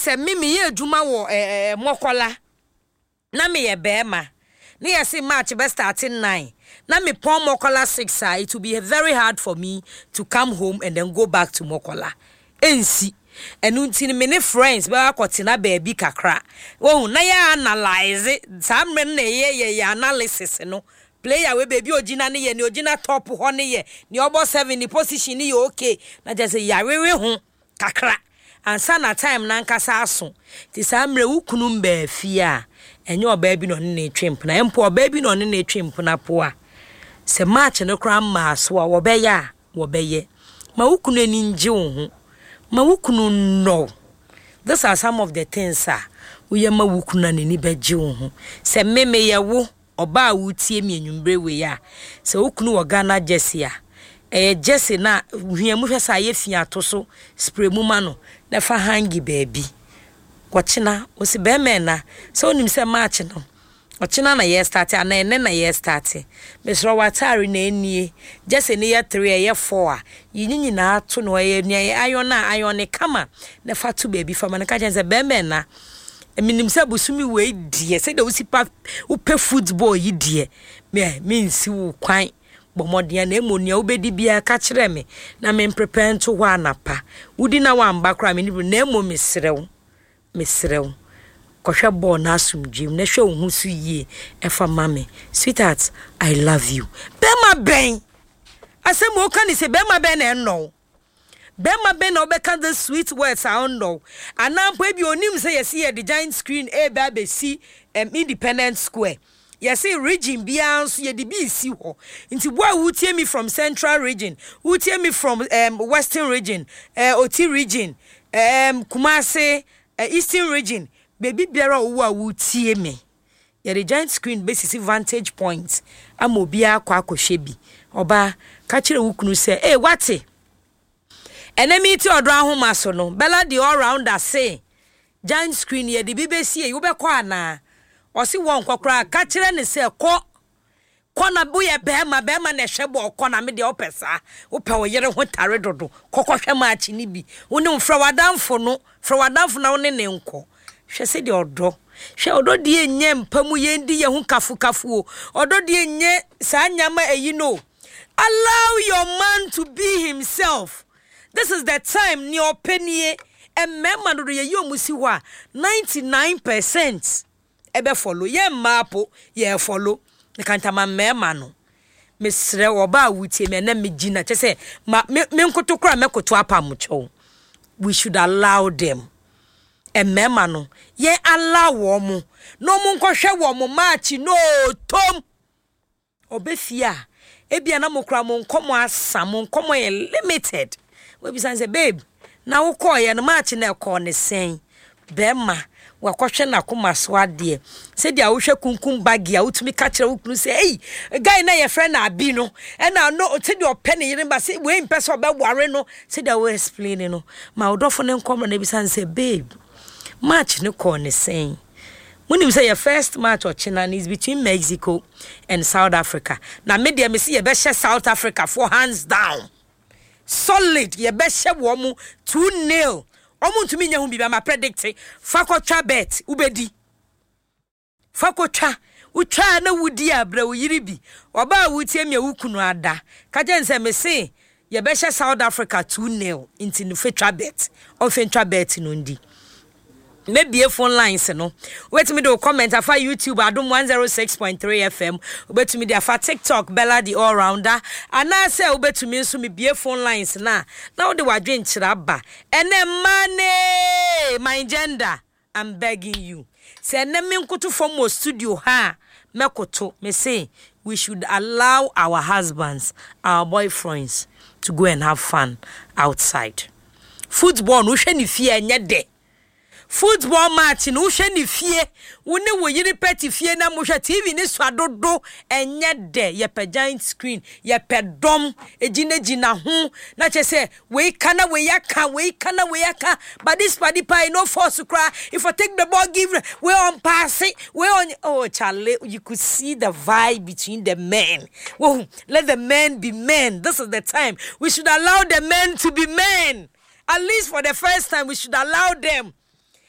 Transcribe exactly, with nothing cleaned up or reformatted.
say me me ye adwuma wo eh Mokola na me ye bema na ye say March be starting nine na me pon Mokola six ah it will be very hard for me to come home and then go back to Mokola ensi enu ntini me ne friends ba akotena baby kakra wo na ya analyze samre na ye ye analysis no player we baby ogina ne ye ne ogina top ho ne ye ne obo seven ni position ne ye okay na just say ya wewe ho kakra ansa na time na nkasa aso ti samre wukunu mba afia enye oba bi no ne twemp na empo oba bi no ne twemp na po a se match no kra ma so a wo be ya wo be ye ma wukunu ani nje wo ho ma wukunu no. These are some of the things ah we ma wukunu ani beje wo ho se meme ye wo oba wutie mi enwumbre we ya se wukunu wo Ghana Jesse a eh Jesse na hwiamu hwesa ye fia to so spray mu ma no na fa hangi baby kwachina o se be me na se onim se match no ochina na ye start ana ene na ye start mesro watari na enie Jesse ne ye three ye four a yinyinyi na ato no ye ne ayon na ayon ne kama na fa to baby fa man ka jense be me na eminim se busumi we die se de usipa upe football yi die me me nsi wo kwan bomodia na emonia ubedi bia ka kire me na me prepare to ho anapa wudi na wa mbakra me ni na emo mesrew mesrew kohwe ball na asumdwem na hwe wo hu su yie efa mame sweetheart I love you bema ben asem o kan se bema ben na no bema ben na obeka the sweet words I don't know anampo bi onim say yesi ye the giant screen e ba be si um, independent square yesi region bia so ye de bi si ho nti boy wutie me from central region wutie me from um, western region uh, oti region um, Kumasi uh, eastern region baby biara owo a wutie me ye the giant screen basis vantage points amobia akwa akohwe bi oba ka kire wukunu se eh wate enemy ti odro ahoma so no bella the all rounder say giant screen ye the bbc e wo be ko ana o si won kokora ka kire ne se ko ko na bo ye be ma be ma na hwebo ko na me de opesa wo pe wo yere ho tare dodo kokohwe ma chi ni bi woni mfra wadamfo no fra wadamfo na woni ne nko hwe se de odo hwe odo de enye mpamu ye ndi ye hu kafu kafu o odo de enye sa nyama eyi no. Allow your man to be himself. This is the time ni openie e mema no ye yomusi ho a ninety-nine percent ebe follow ye mapo ye follow ne kantama mema no mesre oba wutie me na megina chese me nkoto kra mekoto apamucho. We should allow them e mema no ye allow wo mo no mo nkohwe wo mo match no tom obefia ebia na mokra mo nkomo asa mo nkomo ye limited. We be say babe na wo call ye no match na call ne sen bema wa kohwe na koma so ade se dia wo hwe kunkum bagi a wutumi ka kire wo kunu say hey guy na ye friend na abi no e na no se dia open yire ba se we impese obeware no se dia we explain no ma odofo ne nkomo na bi say babe match ne call ne sen. When you say your first match or China is between Mexico and South Africa. Now media me see your best South Africa four hands down. Solid your best womu two nil. Omu to me nya humbi ma predict fako cha bet ubedi. Fako cha ucha na wudi abra uyiribi. Oba wutie me wukunu ada. Kaje nse me say your best South Africa two nil into the feature bet. Or feature bet no ndi. Maybe a phone lines no. Wait me do comment afa YouTube Adom one oh six point three F M. Wait me do afa TikTok Bella the all rounder. And I say wait me so me be phone lines na. Now the wadwen chiraba. And then money my gender. I'm begging you. Say na me nkoto from mo studio ha. Mekoto me say we should allow our husbands, our boyfriends to go and have fun outside. Football no hwe ni fie enye de. Football match no hwe ni fie woni wo yiri peti fie na mo hwe T V ni swadodo enye de ye pe giant screen ye pe dom ejina jina ho na che se we kana we yaka we kana we yaka but this party pie no force cry if I take the ball give we on pass it we on oh Charlie you could see the vibe between the men. Whoa, let the men be men. This is the time we should allow the men to be men. At least for the first time we should allow them